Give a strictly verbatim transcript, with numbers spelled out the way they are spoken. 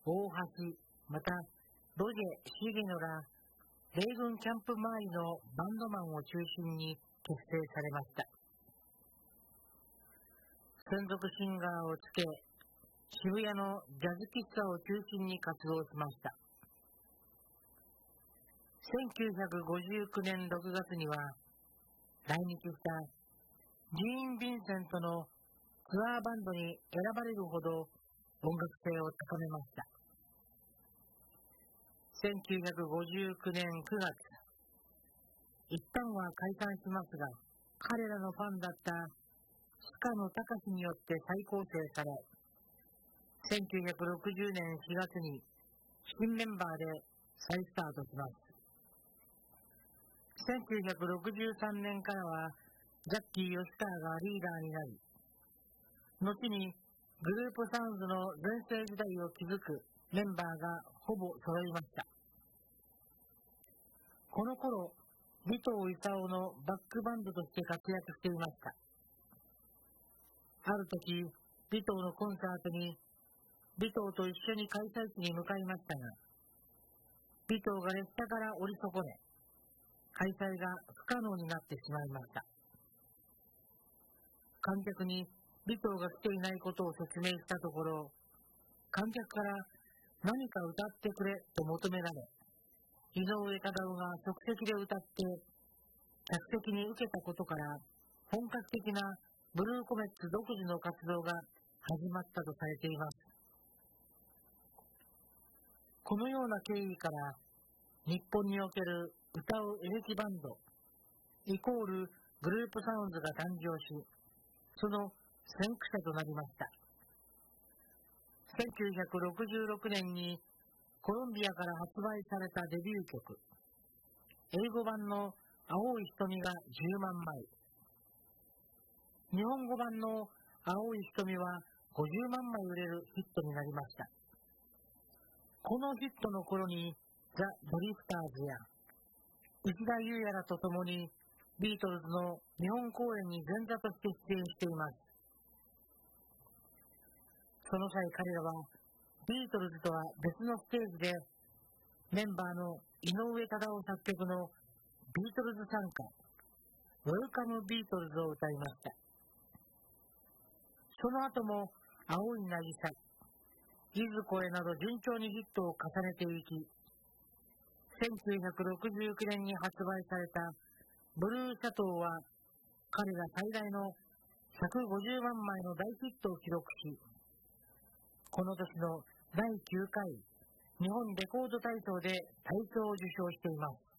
大橋、またロジェ・シゲノら米軍キャンプ周りのバンドマンを中心に結成されました。専属シンガーをつけ、渋谷のジャズ喫茶を中心に活動しました。せんきゅうひゃくごじゅうきゅうねんろくがつには来日したジーン・ヴィンセントのツアーバンドに選ばれるほど音楽性を高めました。せんきゅうひゃくごじゅうきゅうねんくがつ、一旦は解散しますが、彼らのファンだった鹿野隆によって再構成され、せんきゅうひゃくろくじゅうねんしがつに新メンバーで再スタートします。せんきゅうひゃくろくじゅうさんねんからはジャッキー吉川がリーダーになり、後にグループサウンズの全盛時代を築くメンバーがほぼ揃いました。この頃、尾藤勲のバックバンドとして活躍していました。ある時、尾藤のコンサートに尾藤と一緒に開催地に向かいましたが、尾藤が列車から降り損ね、開催が不可能になってしまいました。観客に尾藤が来ていないことを説明したところ、観客から何か歌ってくれと求められ、井上忠雄が即席で歌って客席に受けたことから、本格的なブルーコメッツ独自の活動が始まったとされています。このような経緯から、日本における歌うエレキバンドイコールグループサウンズが誕生し、その先駆者となりました。せんきゅうひゃくろくじゅうろくねんにコロンビアから発売されたデビュー曲、英語版の青い瞳がじゅうまんまい、日本語版の青い瞳はごじゅうまんまい売れるヒットになりました。このヒットの頃にザ・ドリフターズや内田裕也らと共にビートルズの日本公演に前座として出演しています。その際彼らはビートルズとは別のステージでメンバーの井上忠雄作曲のビートルズ賛歌ウェルカムビートルズを歌いました。その後も青い渚、いずこへなど順調にヒットを重ねていき、せんきゅうひゃくろくじゅうきゅうねんに発売されたブルーシャトーは彼ら最大のひゃくごじゅうまんまいの大ヒットを記録し、この年のだいきゅうかい日本レコード大賞で大賞を受賞しています。